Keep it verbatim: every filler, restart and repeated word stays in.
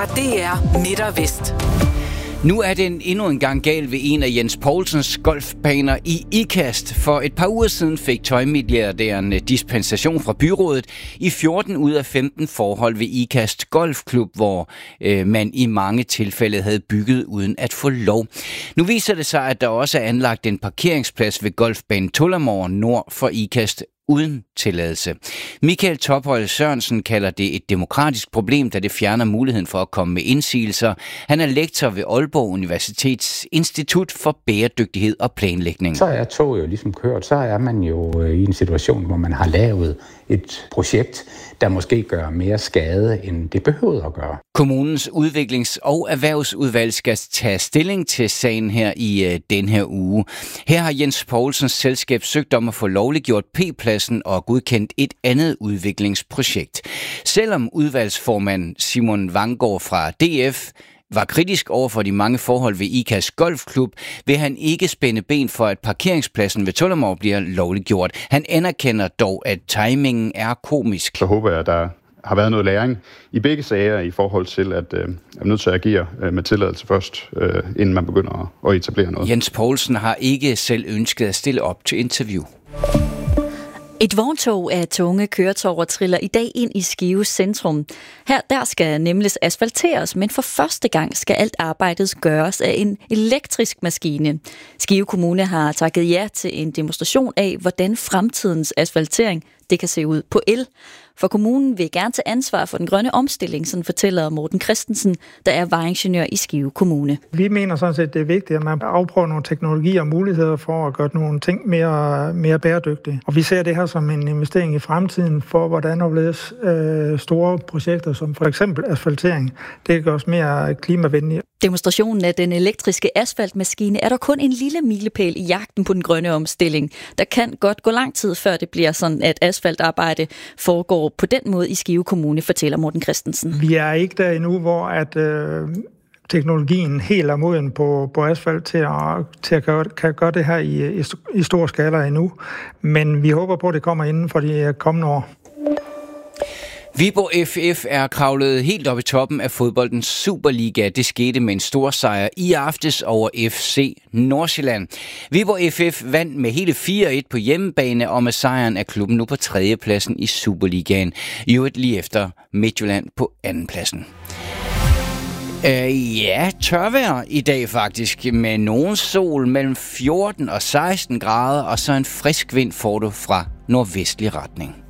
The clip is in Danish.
fra D R Midt og Vest. Nu er den endnu en gang gal ved en af Jens Poulsens golfbaner i Ikast. For et par uger siden fik tøjmilliardæren dispensation fra byrådet i fjorten ud af femten forhold ved Ikast Golfklub, hvor øh, man i mange tilfælde havde bygget uden at få lov. Nu viser det sig, at der også er anlagt en parkeringsplads ved golfbanen Tullamore nord for Ikast uden tilladelse. Michael Topholm Sørensen kalder det et demokratisk problem, da det fjerner muligheden for at komme med indsigelser. Han er lektor ved Aalborg Universitets Institut for Bæredygtighed og Planlægning. Så er toget jo ligesom kørt, så er man jo i en situation, hvor man har lavet et projekt, der måske gør mere skade, end det behøver at gøre. Kommunens udviklings- og erhvervsudvalg skal tage stilling til sagen her i øh, den her uge. Her har Jens Poulsens selskab søgt om at få lovliggjort P-pladsen og godkendt et andet udviklingsprojekt. Selvom udvalgsformand Simon Vanggaard fra D F var kritisk over for de mange forhold ved Ikast Golfklub, vil han ikke spænde ben for, at parkeringspladsen ved Tullamore bliver lovliggjort. Han anerkender dog, at timingen er komisk. Så håber jeg, at der har været noget læring i begge sager i forhold til, at øh, er nødt til at agere øh, med tilladelse først, øh, inden man begynder at, at etablere noget. Jens Poulsen har ikke selv ønsket at stille op til interview. Et vogntog af tunge køretøjer triller i dag ind i Skive centrum. Her der skal nemlig asfalteres, men for første gang skal alt arbejdet gøres af en elektrisk maskine. Skive Kommune har takket ja til en demonstration af, hvordan fremtidens asfaltering det kan se ud på el. For kommunen vil gerne tage ansvar for den grønne omstilling, sådan fortæller Morten Christensen, der er vejingeniør i Skive Kommune. Vi mener sådan set, det er vigtigt, at man afprøver nogle teknologier og muligheder for at gøre nogle ting mere, mere bæredygtige. Og vi ser det her som en investering i fremtiden for, hvordan overledes øh, store projekter, som for eksempel asfaltering, det gør os mere klimavenlige. Demonstrationen af den elektriske asfaltmaskine er der kun en lille milepæl i jagten på den grønne omstilling. Der kan godt gå lang tid, før det bliver sådan, at asfaltarbejde foregår på den måde i Skive Kommune, fortæller Morten Christensen. Vi er ikke der endnu, hvor at, øh, teknologien helt er moden på, på asfalt til at, til at gøre, kan gøre det her i, i, i stor skala endnu. Men vi håber på, at det kommer inden for de kommende år. Viborg F F er kravlet helt op i toppen af fodboldens Superliga. Det skete med en stor sejr i aftes over F C Nordsjælland. Viborg F F vandt med hele fire et på hjemmebane, og med sejren er klubben nu på tredjepladsen i Superligaen. I øvrigt lige efter Midtjylland på andenpladsen. Uh, ja, tørvejr i dag faktisk, med nogen sol mellem fjorten og seksten grader, og så en frisk vind får du fra nordvestlig retning.